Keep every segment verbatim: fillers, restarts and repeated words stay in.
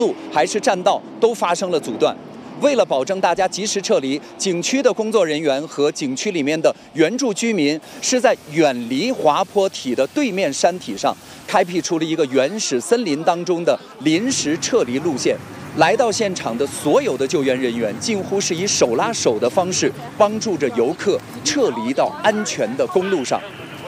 路还是栈道都发生了阻断。为了保证大家及时撤离，景区的工作人员和景区里面的原住居民是在远离滑坡体的对面山体上，开辟出了一个原始森林当中的临时撤离路线。来到现场的所有的救援人员，近乎是以手拉手的方式，帮助着游客撤离到安全的公路上。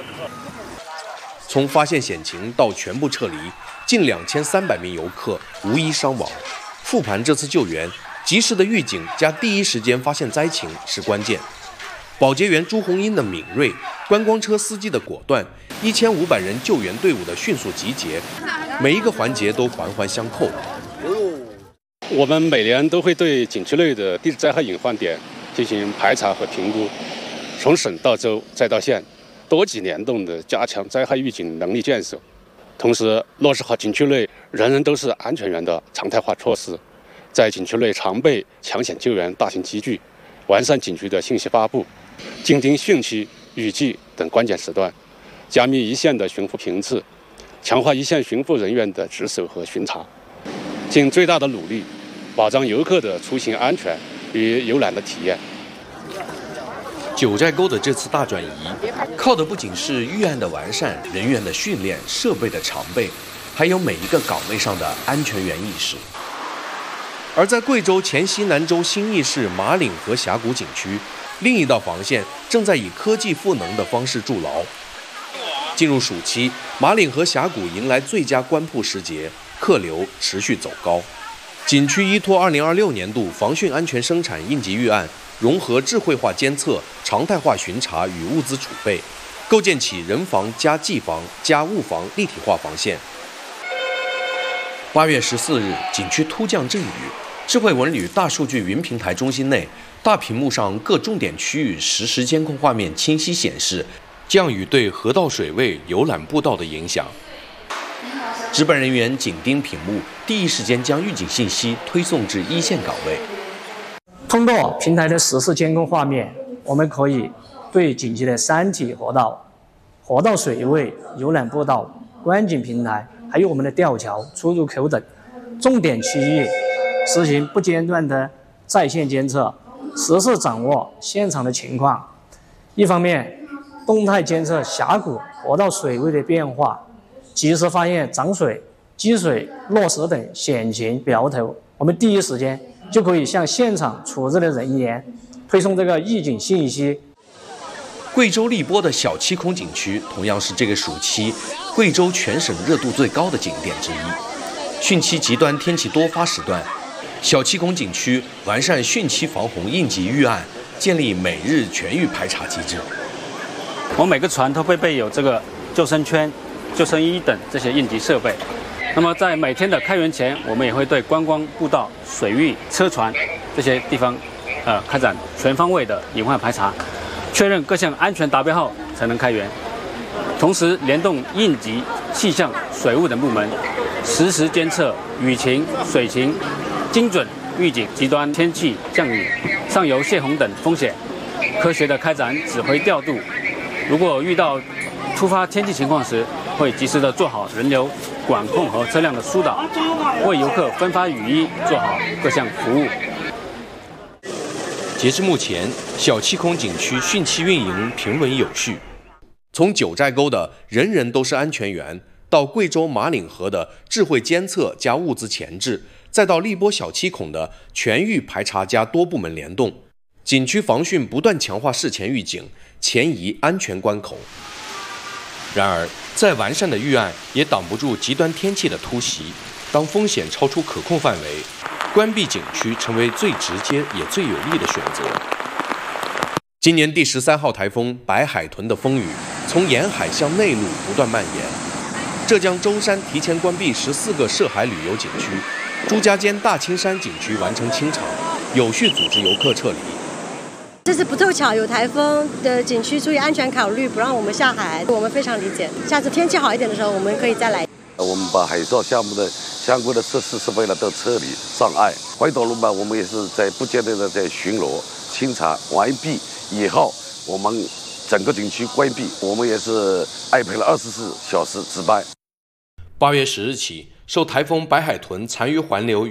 从发现险情到全部撤离，近两千三百名游客无一伤亡。复盘这次救援，及时的预警加第一时间发现灾情是关键。保洁员朱红英的敏锐，观光车司机的果断，一千五百人救援队伍的迅速集结，每一个环节都环环相扣。 我们每年都会对景区内的地质灾害隐患点进行排查和评估，从省到州再到县，多级联动的加强灾害预警能力建设，同时落实好景区内人人都是安全员的常态化措施，在景区内常备抢险救援大型机具，完善景区的信息发布，紧盯汛期、雨季等关键时段，加密一线的巡抚频次，强化一线巡抚人员的值守和巡查，尽最大的努力保障游客的出行安全与游览的体验。 九寨沟的这次大转移，靠的不仅是预案的完善、人员的训练、设备的常备，还有每一个岗位上的安全员意识。而在贵州黔西南州新义市马岭和峡谷景区，另一道防线正在以科技赋能的方式筑牢。进入暑期，马岭和峡谷迎来最佳观瀑时节，客流持续走高。景区依托二零二六年度防汛安全生产应急预案，融合智慧化监测、常态化巡查与物资储备，构建起人防加技防加物防立体化防线。八月十四日，景区突降阵雨，智慧文旅大数据云平台中心内，大屏幕上各重点区域实时监控画面清晰显示降雨对河道水位、游览步道的影响。值班人员紧盯屏幕，第一时间将预警信息推送至一线岗位。 通过平台的实时监控画面，我们可以对景区的山体河道、河道水位、游览步道、观景平台，还有我们的吊桥、出入口等重点区域实行不间断的在线监测，实时掌握现场的情况。一方面，动态监测峡谷河道水位的变化，及时发现涨水、积水、落石等险情苗头，我们第一时间就可以向现场处置的人员推送这个预警信息。 贵州荔波的小七孔景区同样是这个暑期贵州全省热度最高的景点之一。汛期极端天气多发时段，小七孔景区完善汛期防洪应急预案，建立每日全域排查机制。 我每个船都会备有这个救生圈、救生衣等这些应急设备。那么在每天的开园前，我们也会对观光步道、水域、车船这些地方，呃，开展全方位的隐患排查，确认各项安全达标后才能开园。同时联动应急、气象、水务等部门，实时监测雨情、水情，精准预警极端天气、降雨、上游泄洪等风险，科学的开展指挥调度。如果遇到突发天气情况时，会及时的做好人流管控和车辆的疏导，为游客分发雨衣，做好各项服务。 截至目前，小七孔景区汛期运营平稳有序。从九寨沟的人人都是安全员，到贵州马岭河的智慧监测加物资前置，再到荔波小七孔的全域排查加多部门联动，景区防汛不断强化事前预警，前移安全关口。然而，再完善的预案也挡不住极端天气的突袭。当风险超出可控范围，关闭景区成为最直接也最有利的选择。今年第十三号台风白海豚的风雨从沿海向内陆不断蔓延，浙江舟山提前关闭十四个涉海旅游景区，朱家尖大青山景区完成清场，有序组织游客撤离。 这次不凑巧有台风的景区，出于安全考虑不让我们下海，我们非常理解。下次天气好一点的时候，我们可以再来。 我们把海造项目的相关的设施设备呢都撤离上岸，回头路嘛，我们也是在不间断的在巡逻清查完毕以后，我们整个景区关闭，我们也是安排了二十四小时值班。 八月十日起，受台风白海豚残余环流